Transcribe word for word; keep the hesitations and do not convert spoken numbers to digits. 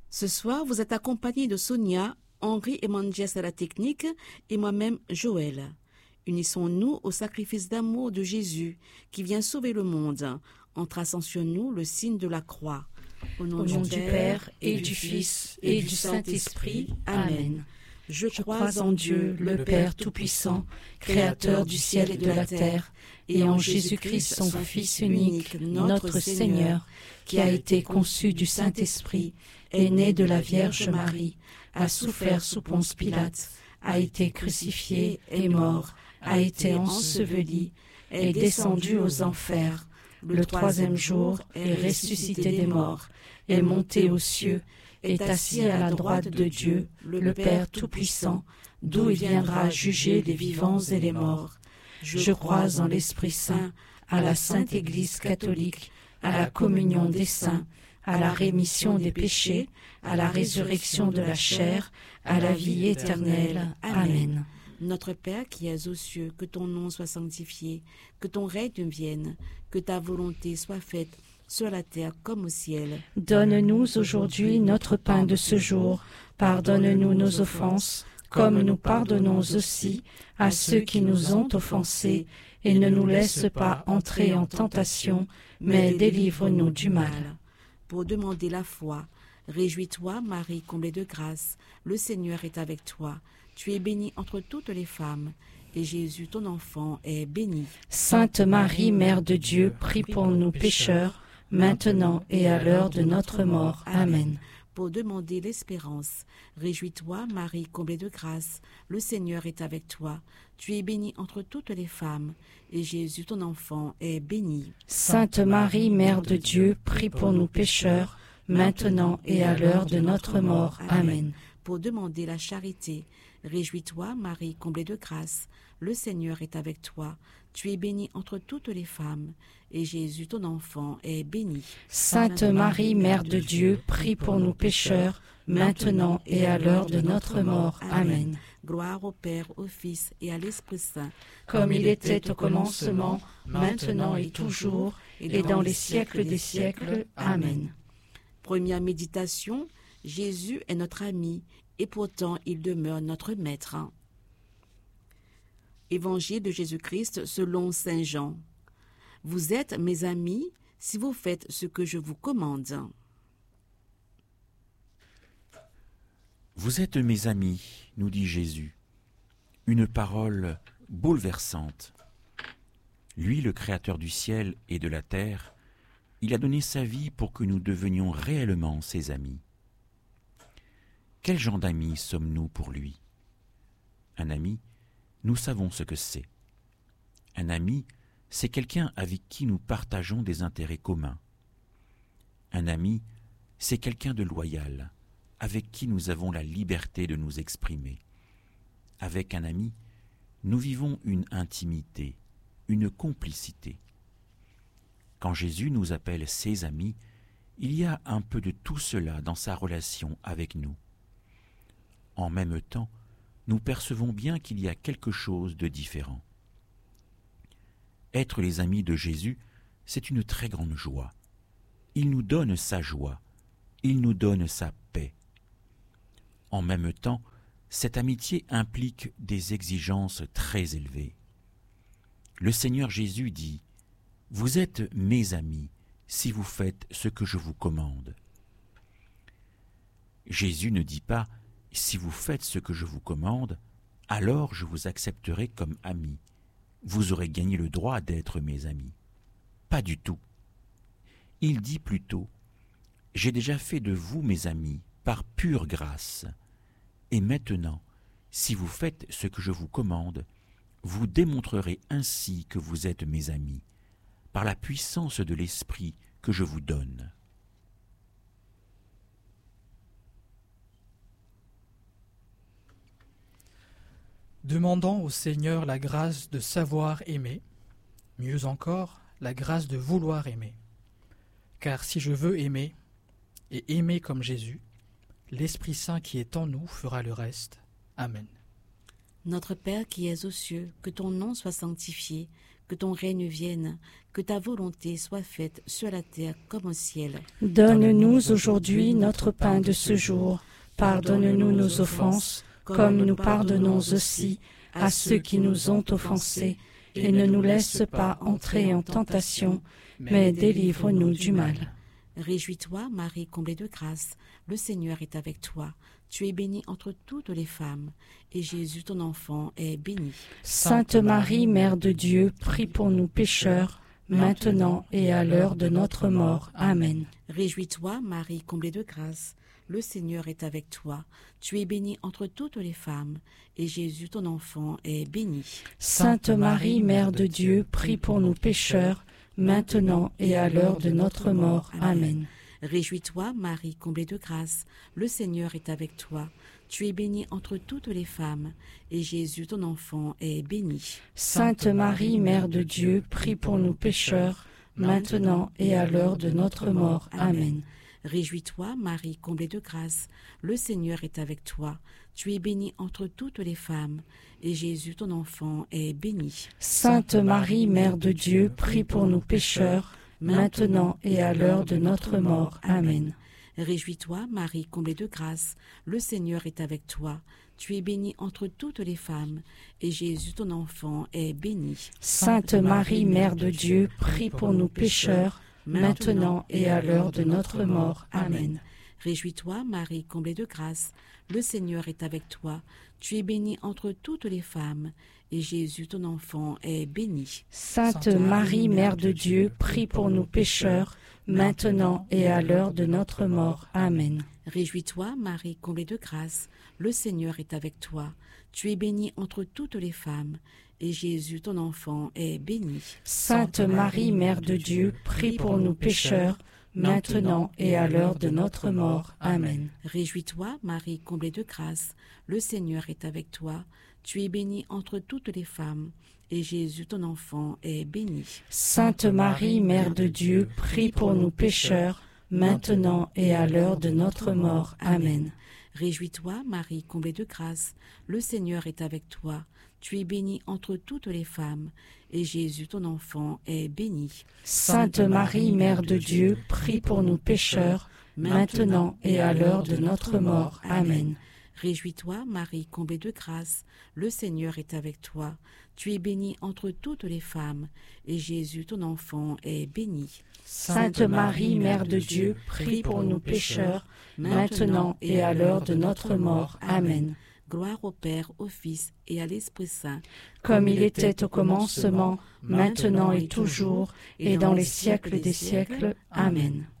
Ce soir, vous êtes accompagnés de Sonia, Henri et Mangias à la technique et moi-même Joël. Unissons-nous au sacrifice d'amour de Jésus qui vient sauver le monde en traçant sur nous le signe de la croix. Au nom, au nom du Père et du Fils et du Saint-Esprit. Amen. Je Je crois en Dieu, le Père Tout-Puissant, Créateur du ciel et de la terre, et en Jésus-Christ, son Fils unique, notre Seigneur, qui a été conçu du Saint-Esprit, est né de la Vierge Marie, a souffert sous Ponce Pilate, a été crucifié et mort, a été enseveli, est descendu aux enfers, le troisième jour est ressuscité des morts, est monté aux cieux, est assis à la droite de Dieu, le Père Tout-Puissant, d'où il viendra juger les vivants et les morts. Je crois en l'Esprit Saint, à la Sainte Église catholique, à la communion des saints, à la rémission des péchés, à la résurrection de la chair, à la vie éternelle. Amen. Notre Père qui es aux cieux, que ton nom soit sanctifié, que ton règne vienne, que ta volonté soit faite sur la terre comme au ciel. Donne-nous aujourd'hui notre pain de ce jour. Pardonne-nous nos offenses, comme nous pardonnons aussi à ceux qui nous ont offensés, et ne nous laisse pas entrer en tentation, mais délivre-nous du mal. Pour demander la foi, réjouis-toi, Marie, comblée de grâce, le Seigneur est avec toi. Tu es bénie entre toutes les femmes, et Jésus, ton enfant, est béni. Sainte Marie, Mère de Dieu, prie pour nous pécheurs, maintenant et à l'heure de notre mort. Amen. Pour demander l'espérance, réjouis-toi, Marie, comblée de grâce, le Seigneur est avec toi. Tu es bénie entre toutes les femmes, et Jésus, ton enfant, est béni. Sainte Marie, Mère de Dieu, prie pour nous pécheurs, maintenant et à l'heure de notre mort. Amen. Pour demander la charité, réjouis-toi, Marie, comblée de grâce, le Seigneur est avec toi. Tu es bénie entre toutes les femmes, et Jésus, ton enfant, est béni. Sainte Marie, Mère de Dieu, prie pour nous pécheurs, maintenant et à l'heure de notre mort. Amen. Gloire au Père, au Fils et à l'Esprit Saint, comme il était au commencement, maintenant et toujours, et dans les siècles des siècles. Amen. Première méditation, Jésus est notre ami, et pourtant il demeure notre maître. Évangile de Jésus-Christ selon saint Jean. Vous êtes mes amis si vous faites ce que je vous commande. Vous êtes mes amis, nous dit Jésus. Une parole bouleversante. Lui, le Créateur du ciel et de la terre, il a donné sa vie pour que nous devenions réellement ses amis. Quel genre d'amis sommes-nous pour lui? Un ami, nous savons ce que c'est. Un ami, c'est quelqu'un avec qui nous partageons des intérêts communs. Un ami, c'est quelqu'un de loyal, avec qui nous avons la liberté de nous exprimer. Avec un ami, nous vivons une intimité, une complicité. Quand Jésus nous appelle ses amis, il y a un peu de tout cela dans sa relation avec nous. En même temps, nous percevons bien qu'il y a quelque chose de différent. Être les amis de Jésus, c'est une très grande joie. Il nous donne sa joie, il nous donne sa paix. En même temps, cette amitié implique des exigences très élevées. Le Seigneur Jésus dit « Vous êtes mes amis si vous faites ce que je vous commande. » Jésus ne dit pas « Si vous faites ce que je vous commande, alors je vous accepterai comme ami. Vous aurez gagné le droit d'être mes amis. » Pas du tout. Il dit plutôt « J'ai déjà fait de vous mes amis par pure grâce. Et maintenant, si vous faites ce que je vous commande, vous démontrerez ainsi que vous êtes mes amis, par la puissance de l'Esprit que je vous donne. » Demandant au Seigneur la grâce de savoir aimer, mieux encore, la grâce de vouloir aimer. Car si je veux aimer, et aimer comme Jésus, l'Esprit Saint qui est en nous fera le reste. Amen. Notre Père qui es aux cieux, que ton nom soit sanctifié, que ton règne vienne, que ta volonté soit faite sur la terre comme au ciel. Donne-nous aujourd'hui notre pain de ce jour. Pardonne-nous nos offenses, comme nous pardonnons aussi à ceux qui nous ont offensés. Et ne nous laisse pas entrer en tentation, mais délivre-nous du mal. Réjouis-toi, Marie, comblée de grâce, le Seigneur est avec toi. Tu es bénie entre toutes les femmes, et Jésus, ton enfant, est béni. Sainte Marie, Mère de Dieu, prie pour nous pécheurs, maintenant et à l'heure de notre mort. Amen. Réjouis-toi, Marie, comblée de grâce, le Seigneur est avec toi. Tu es bénie entre toutes les femmes, et Jésus, ton enfant, est béni. Sainte Marie, Mère de Dieu, prie pour nous pécheurs, maintenant et à l'heure de notre mort. Amen. Réjouis-toi, Marie, comblée de grâce, le Seigneur est avec toi. Tu es bénie entre toutes les femmes, et Jésus, ton enfant, est béni. Sainte Marie, Mère de Dieu, prie pour nous pécheurs, maintenant et à l'heure de notre mort. Amen. Réjouis-toi, Marie, comblée de grâce, le Seigneur est avec toi. Tu es bénie entre toutes les femmes, et Jésus, ton enfant, est béni. Sainte Marie, Mère de Dieu, prie pour nous pécheurs, maintenant et à l'heure de notre mort. Amen. Réjouis-toi, Marie, comblée de grâce, le Seigneur est avec toi. Tu es bénie entre toutes les femmes, et Jésus, ton enfant, est béni. Sainte Marie, Mère de Dieu, prie pour nous pécheurs, maintenant et à l'heure de notre mort. Amen. Réjouis-toi, Marie, comblée de grâce, le Seigneur est avec toi. Tu es bénie entre toutes les femmes, et Jésus, ton enfant, est béni. Sainte Marie, Mère de Dieu, prie pour nous pécheurs, maintenant et à l'heure de notre mort. Amen. Réjouis-toi, Marie, comblée de grâce, le Seigneur est avec toi. Tu es bénie entre toutes les femmes, et Jésus, ton enfant, est béni. Sainte Marie, Mère de Dieu, prie pour nous pécheurs, maintenant et à l'heure de notre mort. Amen. Réjouis-toi, Marie, comblée de grâce, le Seigneur est avec toi. Tu es bénie entre toutes les femmes, et Jésus, ton enfant, est béni. Sainte Marie, Mère de Dieu, prie pour nous pécheurs, maintenant et à l'heure de notre mort. Amen. Réjouis-toi, Marie, comblée de grâce, le Seigneur est avec toi. Tu es bénie entre toutes les femmes, et Jésus, ton enfant, est béni. Sainte Marie, Mère de Dieu, prie pour nous pécheurs, maintenant et à l'heure de notre mort. Amen. Réjouis-toi, Marie, comblée de grâce, le Seigneur est avec toi. Tu es bénie entre toutes les femmes, et Jésus, ton enfant, est béni. Sainte Marie, Mère de Dieu, prie pour nous pécheurs, maintenant et à l'heure de notre mort. Amen. Gloire au Père, au Fils et à l'Esprit Saint, comme il était au commencement, maintenant et toujours, et dans les siècles des siècles. Amen.